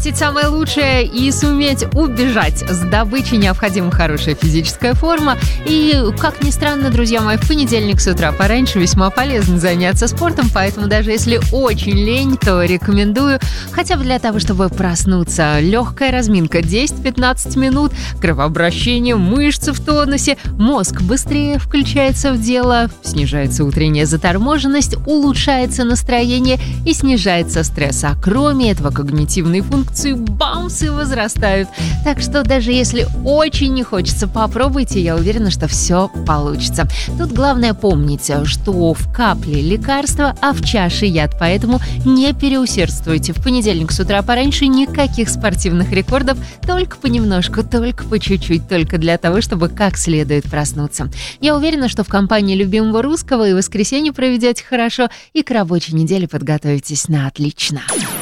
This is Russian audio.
Хотеть самое лучшее и суметь убежать с добычей необходима хорошая физическая форма. И, как ни странно, друзья мои, в понедельник с утра пораньше весьма полезно заняться спортом, поэтому даже если очень лень, то рекомендую хотя бы для того, чтобы проснуться. Легкая разминка 10-15 минут, кровообращение, мышцы в тонусе, мозг быстрее включается в дело, снижается утренняя заторможенность, улучшается настроение и снижается стресс. А кроме этого, когнитивные функции бамс и возрастают. Так что даже если очень не хочется, попробуйте, я уверена, что все получится. Тут главное помнить, что в капле лекарства, а в чаше яд, поэтому не переусердствуйте. В понедельник с утра пораньше никаких спортивных рекордов, только понемножку, только по чуть-чуть, только для того, чтобы как следует проснуться. Я уверена, что в компании любимого русского и воскресенье проведете хорошо, и к рабочей неделе подготовитесь на отлично.